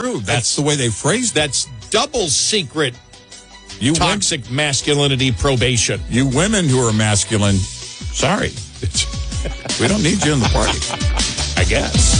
true. That's the way they phrased it. That's double secret You toxic masculinity probation. You women who are masculine, sorry. We don't need you in the party. I guess.